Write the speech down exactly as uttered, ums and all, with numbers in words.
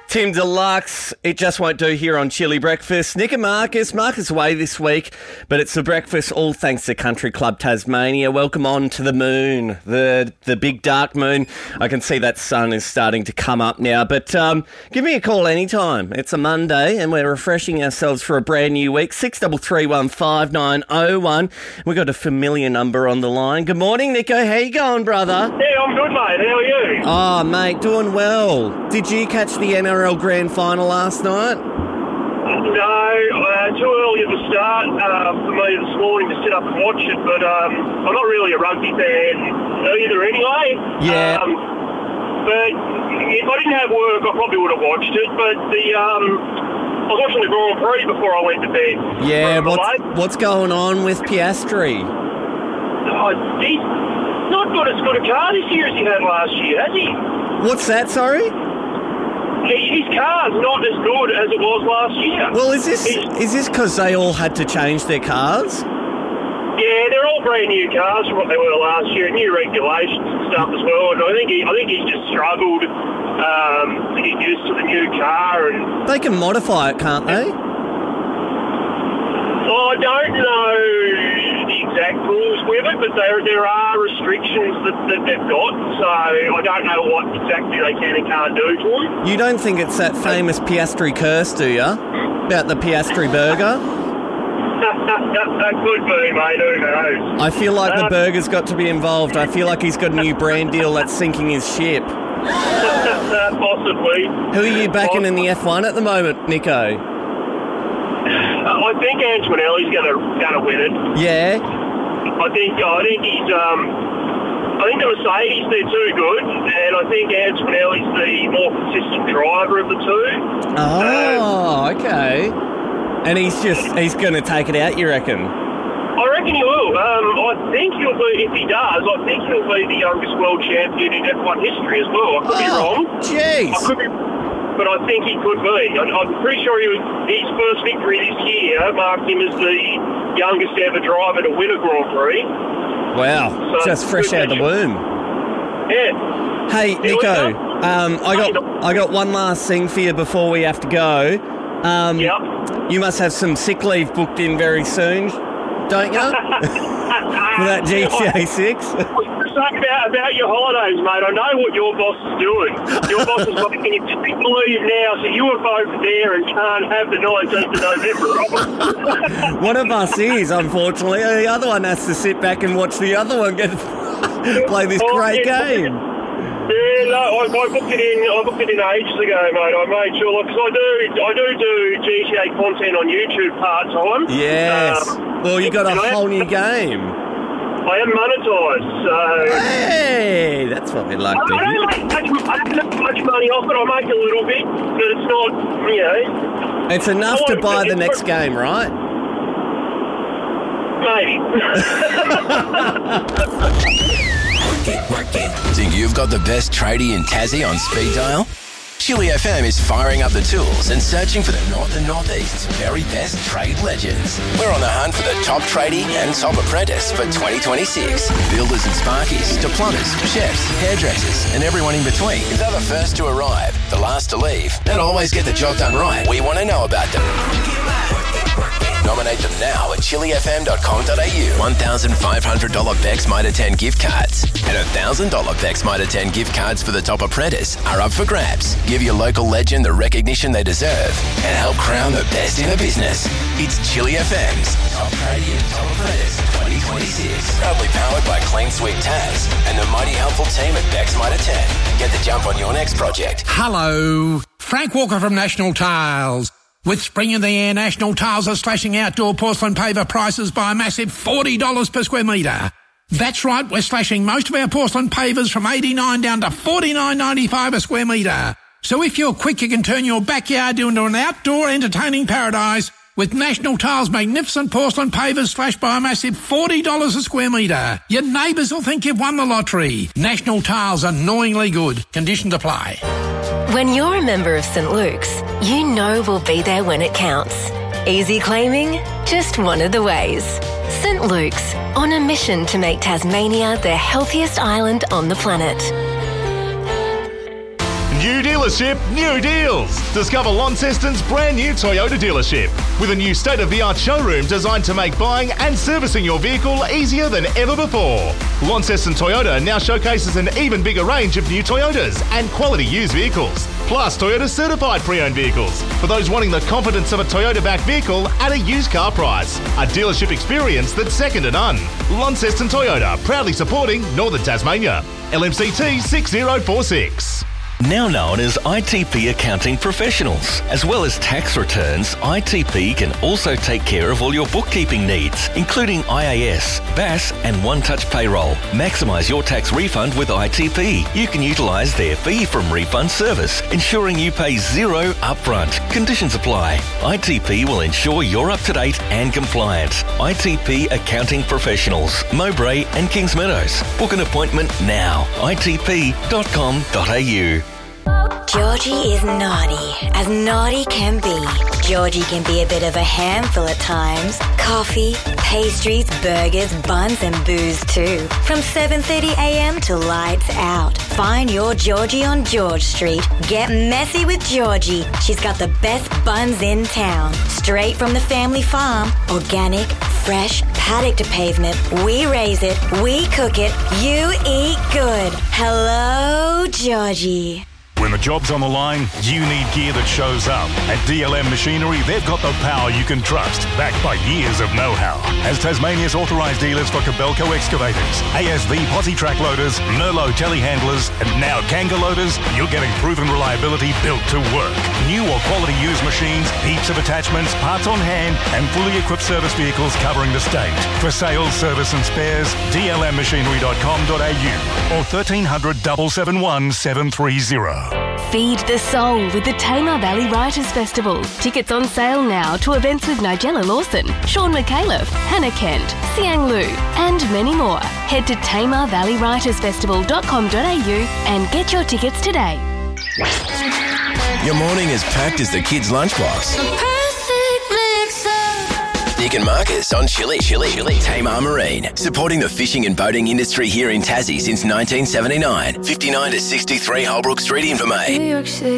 Tim Deluxe, it just won't do here on Chili Breakfast. Nick and Marcus, Marcus away this week, but it's the breakfast all thanks to Country Club Tasmania. Welcome on to the moon, the the big dark moon. I can see that sun is starting to come up now, but um, give me a call anytime. It's a Monday and we're refreshing ourselves for a brand new week. six three three one five nine oh one. We've got a familiar number on the line. Good morning, Nico. How you going, brother? Yeah, I'm good, mate. How are you? Oh, mate, doing well. Did you catch the N R L Grand Final last night? No, uh, too early at the start uh, for me this morning to sit up and watch it, but um, I'm not really a rugby fan either anyway. Yeah. Um, but if I didn't have work, I probably would have watched it, but the... Um, I was watching the Grand Prix before I went to bed. Yeah, what's, what's going on with Piastri? Oh, he's not got as good a car this year as he had last year, has he? What's that, sorry? His car's not as good as it was last year. Well, is this He's, is this because they all had to change their cars? yeah, they're all brand new cars from what they were last year, new regulations and stuff as well. And I think he, I think he's just struggled um, to get used to the new car. And They can modify it, can't they? oh, I don't know the exact rules with it, but there there are restrictions that, that they've got. So I don't know what exactly they can and can't do to them. You don't think it's that famous Piastri curse, do you? About the Piastri burger? That could be, mate. Who knows? I feel like the Uh, burger's got to be involved. I feel like he's got a new brand deal that's sinking his ship. Possibly. Who are you backing in the F one at the moment, Nico? Uh, I think Antonelli's going to going to win it. Yeah? I think I think he's um I think the Mercedes, they're too good, and I think Antonelli's the more consistent driver of the two. Oh, okay. And he's just, he's going to take it out, you reckon? I reckon he will. Um, I think he'll be, if he does, I think he'll be the youngest world champion in F one history as well. I could be wrong. Jeez. I could be, but I think he could be. I, I'm pretty sure he was, his first victory this year marked him as the youngest ever driver to win a Grand Prix. Wow, So, just fresh good out the womb. Yeah. Hey, Here we Nico, go. um, I got I got one last thing for you before we have to go. Um, Yep. You must have some sick leave booked in very soon, don't you? For that G T A six? Talk about, about your holidays, mate. I know what your boss is doing. Your boss is making you take leave now, so you are both there and can't have the nineteenth of November. One of us is, unfortunately. The other one has to sit back and watch the other one get play this Oh, great yeah. game. Yeah, no, I, I booked it in. I booked it in ages ago, mate. I made sure because I do, I do do G T A content on YouTube part time. Yes. Um, Well, you got a and I whole am- new game. I am monetised, so. Hey, that's what we like to I hear. don't make much, I don't make much money off it. I make a little bit, but it's not, you know, It's enough to buy the next game, right? maybe. Think you've got the best tradie in Tassie on speed dial? Chili F M is firing up the tools and searching for the North and Northeast's very best trade legends. We're on the hunt for the top tradie and top apprentice for twenty twenty-six. Builders and sparkies to plumbers, chefs, hairdressers, and everyone in between. If they're the first to arrive, the last to leave, and always get the job done right, we want to know about them. Nominate them now at chili f m dot com dot a u. one thousand five hundred dollars Bex Mitre ten gift cards and one thousand dollars Bex Mitre ten gift cards for the top apprentice are up for grabs. Give your local legend the recognition they deserve and help crown the best in the business. It's Chili F M's Top Tradie and Top Apprentice twenty twenty-six. Proudly powered by Clean Sweep Taz and the mighty helpful team at Bex Mitre ten. Get the jump on your next project. Hello, Frank Walker from National Tiles. With spring in the air, National Tiles are slashing outdoor porcelain paver prices by a massive forty dollars per square metre. That's right, we're slashing most of our porcelain pavers from eighty-nine dollars down to forty-nine ninety-five a square metre. So if you're quick, you can turn your backyard into an outdoor entertaining paradise with National Tiles' magnificent porcelain pavers slashed by a massive forty dollars a square metre. Your neighbours will think you've won the lottery. National Tiles, annoyingly good. Conditions apply. When you're a member of St Luke's, you know we'll be there when it counts. Easy claiming? Just one of the ways. St Luke's, on a mission to make Tasmania the healthiest island on the planet. New dealership, new deals. Discover Launceston's brand new Toyota dealership with a new state-of-the-art showroom designed to make buying and servicing your vehicle easier than ever before. Launceston Toyota now showcases an even bigger range of new Toyotas and quality used vehicles, plus Toyota certified pre-owned vehicles for those wanting the confidence of a Toyota-backed vehicle at a used car price. A dealership experience that's second to none. Launceston Toyota, proudly supporting Northern Tasmania. L M C T six zero four six. Now known as I T P Accounting Professionals. As well as tax returns, I T P can also take care of all your bookkeeping needs, including I A S, B A S and one-touch payroll. Maximise your tax refund with I T P. You can utilise their fee from refund service, ensuring you pay zero upfront. Conditions apply. I T P will ensure you're up to date and compliant. I T P Accounting Professionals, Mowbray and Kings Meadows. Book an appointment now. I T P dot com dot a u. Georgie is naughty, as naughty can be. Georgie can be a bit of a handful at times. Coffee, pastries, burgers, buns and booze too. From seven thirty a m to lights out. Find your Georgie on George Street. Get messy with Georgie. She's got the best buns in town. Straight from the family farm. Organic, fresh, paddock to pavement. We raise it, we cook it, you eat good. Hello, Georgie. When the job's on the line, you need gear that shows up. At D L M Machinery, they've got the power you can trust, backed by years of know-how. As Tasmania's authorised dealers for Kobelco excavators, A S V posi track loaders, Merlot telehandlers, and now Kanga loaders, you're getting proven reliability built to work. New or quality used machines, heaps of attachments, parts on hand, and fully equipped service vehicles covering the state. For sales, service and spares, D L M machinery dot com dot a u or thirteen hundred, seven seven one, seven three zero. Feed the soul with the Tamar Valley Writers Festival. Tickets on sale now to events with Nigella Lawson, Sean McAuliffe, Hannah Kent, Siang Lu, and many more. Head to tamar valley writers festival dot com dot a u and get your tickets today. Your morning is packed as the kids' lunchbox. Nick and Marcus on Chili Chili Chili. Tamar Marine, supporting the fishing and boating industry here in Tassie since nineteen seventy-nine. fifty-nine to sixty-three Holbrook Street, Invermay.